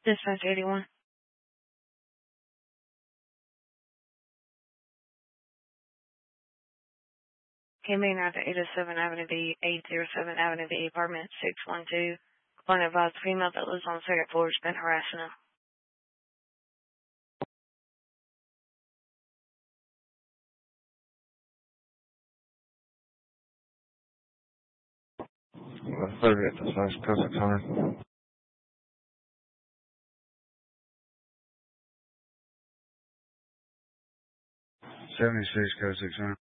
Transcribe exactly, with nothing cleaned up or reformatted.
Dispatch eighty-one. Came in at the eight oh seven Avenue B, eight oh seven Avenue B, apartment six one two. One advised female that lives on the second floor has been harassing him. Let's look at this last cousin time. seventy-six, code six hundred.